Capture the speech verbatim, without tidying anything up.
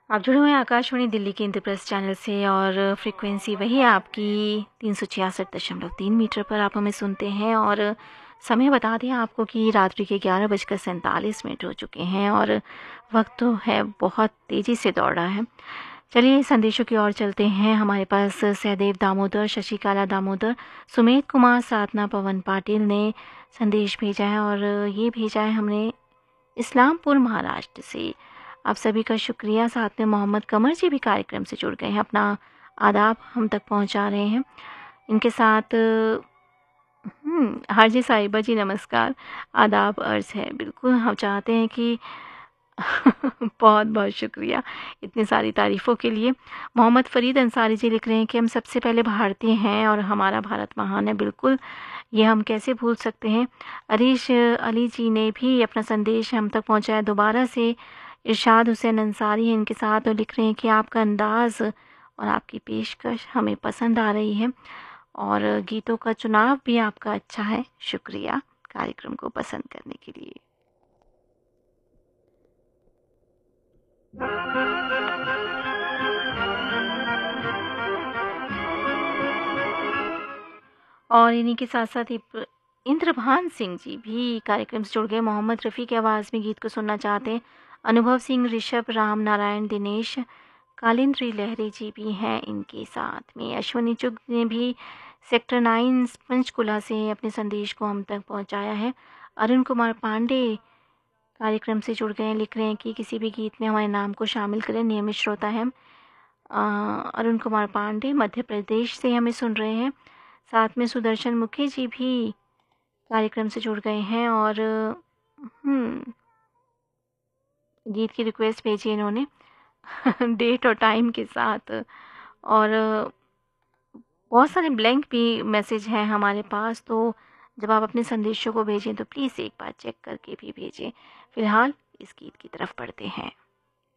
आप जुड़े हुए हैं आकाशवाणी दिल्ली के इंद्रप्रस्थ चैनल से और फ्रीक्वेंसी वही है आपकी तीन सौ छियासठ दशमलव तीन मीटर पर आप हमें सुनते हैं। और समय बता दें आपको कि रात्रि के ग्यारह बजकर सैंतालीस मिनट हो चुके हैं और वक्त तो है बहुत तेज़ी से दौड़ रहा है। चलिए संदेशों की ओर चलते हैं। हमारे पास सहदेव दामोदर, शशिकाला दामोदर, सुमेध कुमार, साधना पवन पाटिल ने संदेश भेजा है और ये भेजा है हमने इस्लामपुर महाराष्ट्र से। आप सभी का शुक्रिया। साथ में मोहम्मद कमर जी भी कार्यक्रम से जुड़ गए हैं, अपना आदाब हम तक पहुंचा रहे हैं। इनके साथ हम्म हाजी साहिबा जी नमस्कार, आदाब अर्ज़ है। बिल्कुल हम चाहते हैं कि बहुत बहुत शुक्रिया इतनी सारी तारीफ़ों के लिए। मोहम्मद फ़रीद अंसारी जी लिख रहे हैं कि हम सबसे पहले भारतीय हैं और हमारा भारत महान है। बिल्कुल, ये हम कैसे भूल सकते हैं। अरीश अली जी ने भी अपना संदेश हम तक पहुंचाया दोबारा से। इरशाद हुसैन अंसारी हैं इनके साथ और लिख रहे हैं कि आपका अंदाज़ और आपकी पेशकश हमें पसंद आ रही है और गीतों का चुनाव भी आपका अच्छा है। शुक्रिया कार्यक्रम को पसंद करने के लिए। और इन्हीं के साथ साथ ही इंद्रभान सिंह जी भी कार्यक्रम से जुड़ गए। मोहम्मद रफ़ी की आवाज़ में गीत को सुनना चाहते हैं। अनुभव सिंह, ऋषभ, राम नारायण, दिनेश, कालिंद्री लहरी जी भी हैं इनके साथ में। अश्वनी चुग ने भी सेक्टर नाइन पंचकुला से अपने संदेश को हम तक पहुंचाया है। अरुण कुमार पांडे कार्यक्रम से जुड़ गए हैं, लिख रहे हैं कि किसी भी गीत में हमारे नाम को शामिल करें। नियमित श्रोता हैं अरुण कुमार पांडे, मध्य प्रदेश से हमें सुन रहे हैं। साथ में सुदर्शन मुखी जी भी कार्यक्रम से जुड़ गए हैं और हम्म गीत की रिक्वेस्ट भेजी इन्होंने डेट और टाइम के साथ। और बहुत सारे ब्लैंक भी मैसेज हैं हमारे पास, तो जब आप अपने संदेशों को भेजें तो प्लीज़ एक बार चेक करके भी भेजें। फ़िलहाल इस गीत की तरफ बढ़ते हैं।